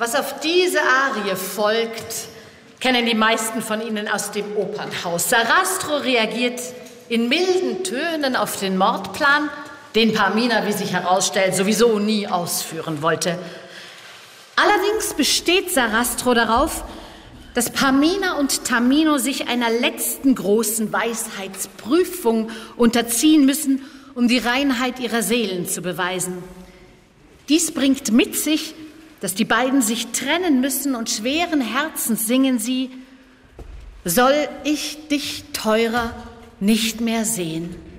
Was auf diese Arie folgt, kennen die meisten von Ihnen aus dem Opernhaus. Sarastro reagiert in milden Tönen auf den Mordplan, den Pamina, wie sich herausstellt, sowieso nie ausführen wollte. Allerdings besteht Sarastro darauf, dass Pamina und Tamino sich einer letzten großen Weisheitsprüfung unterziehen müssen, um die Reinheit ihrer Seelen zu beweisen. Dies bringt mit sich, dass die beiden sich trennen müssen, und schweren Herzens singen sie: Soll ich dich, Teurer, nicht mehr sehen?